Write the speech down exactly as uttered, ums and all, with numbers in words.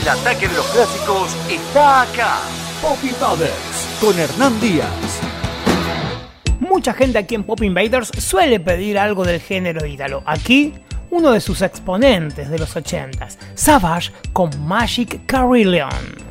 El ataque de los clásicos está acá. Poppy Brothers con Hernán Díaz. Mucha gente aquí en Pop Invaders suele pedir algo del género ítalo. Aquí, uno de sus exponentes de los ochentas, Savage con Magic Carillon.